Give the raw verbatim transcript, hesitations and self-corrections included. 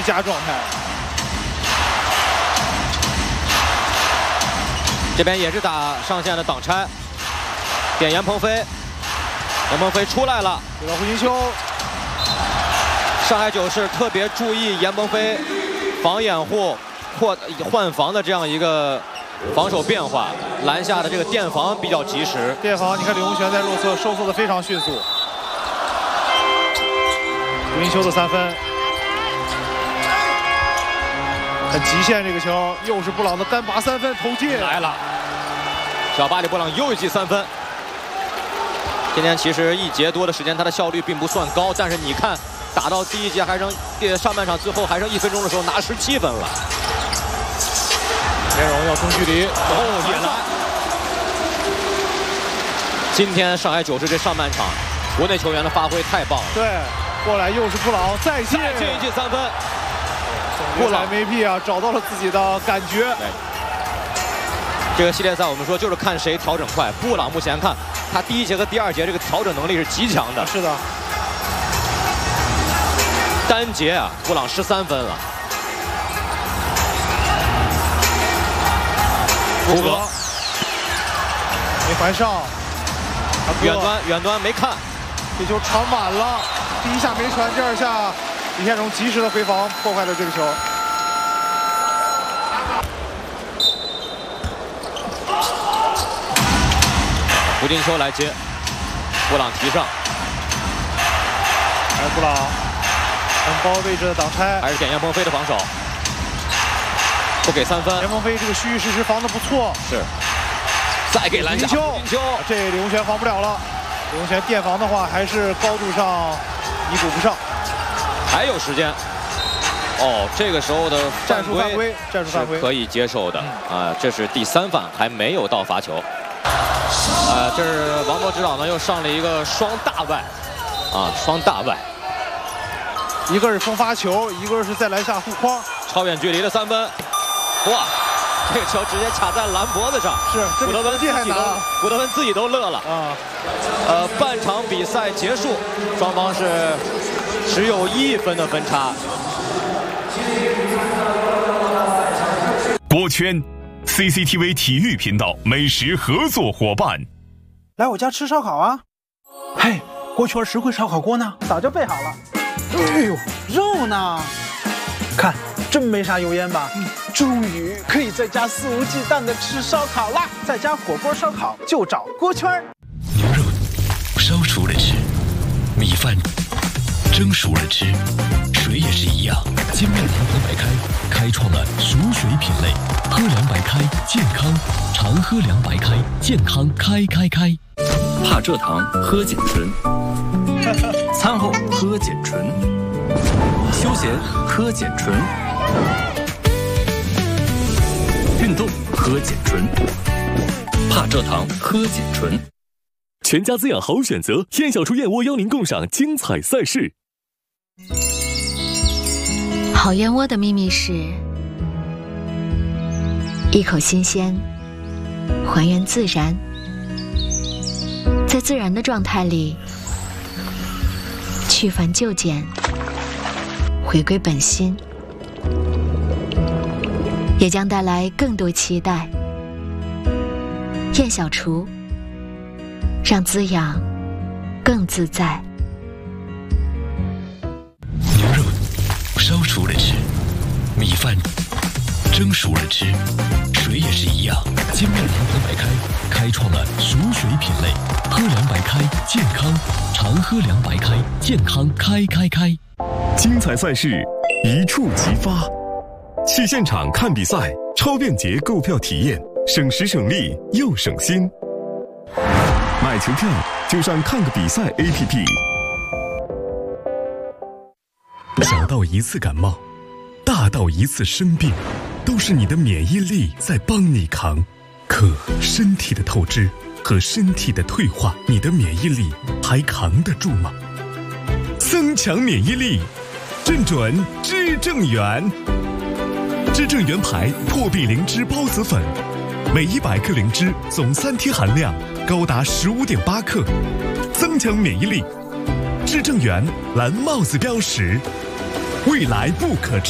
最佳状态。 这边也是打上线的挡拆，点严鹏飞，严鹏飞出来了， 给到胡金秋。 上海九是特别注意严鹏飞防掩护或换防的这样一个防守变化，篮下的这个垫防比较及时。 垫防，你看李洪权在弱侧收缩的非常迅速。胡金秋的三分。 很极限，这个球又是布朗的单拔三分投进来了。小巴里布朗又一记三分。今天其实一节多的时间，他的效率并不算高，但是你看打到第一节还剩上半场最后还剩一分钟的时候拿十七分了。 田荣要中距离， 哦，也来。今天上海九是这上半场国内球员的发挥太棒了。 对，过来又是布朗再进再进一记三分。 布朗 M V P 啊，找到了自己的感觉。 这个系列赛我们说就是看谁调整快。布朗目前看他第一节和第二节这个调整能力是极强的。 是的。 单节啊，布朗十三分了。 胡格没还上， 远端远端没看， 这球传满了，第一下没传，第二下。 李天荣及时的回防，破坏了这个球。 胡金秋来接，布朗提上， 还是布朗，很高位置的挡拆， 还是点严鹏飞的防守，不给三分。 严鹏飞这个虚虚实实防的不错， 是。再给篮下，胡金秋， 这李洪权防不了了。李洪权垫防的话，还是高度上弥补不上。 还有时间，哦，这个时候的战术犯规，战术犯规可以接受的啊，这是第三犯，还没有到罚球。啊，这是王铎指导呢又上了一个双大外，啊，双大外， 一个是封发球，一个是在篮下护框， 超远距离的三分，哇，这个球直接卡在篮脖子上， 是古德文自己都，古德文自己都乐了啊。呃，半场比赛结束，双方是。 只有一分的分差。 锅圈 ，C C T V 体育频道美食合作伙伴。 来我家吃烧烤啊！嘿，锅圈实惠烧烤锅呢？早就备好了。哎呦，肉呢？看，真没啥油烟吧？嗯，终于可以在家肆无忌惮的吃烧烤啦！在家火锅烧烤就找锅圈。 牛肉烧熟了吃，米饭。 蒸熟了吃，水也是一样。金麦郎和白开开创了熟水品类，喝凉白开健康，常喝凉白开健康开开开。 怕蔗糖喝碱醇，餐后喝碱醇，休闲喝碱醇，运动喝碱醇，怕蔗糖喝碱醇。 全家滋养好选择，燕小厨燕窝邀您共赏精彩赛事。 好燕窝的秘密是：一口新鲜，还原自然，在自然的状态里去繁就简，回归本心，也将带来更多期待。燕小厨，让滋养更自在。 烧熟了吃，米饭蒸熟了吃，水也是一样。金麦郎和白开开创了熟水品类，喝凉白开健康，常喝凉白开健康开开开。 精彩赛事一触即发，去现场看比赛，超便捷购票体验，省时省力又省心。买球票就上看个比赛 A P P。 小到一次感冒，大到一次生病，都是你的免疫力在帮你扛。可身体的透支和身体的退化，你的免疫力还扛得住吗？增强免疫力，认准知正元。知正元牌破壁灵芝孢子粉，每一百克灵芝总三贴含量高达十五点八克，增强免疫力。知正元蓝帽子标识，未来不可知。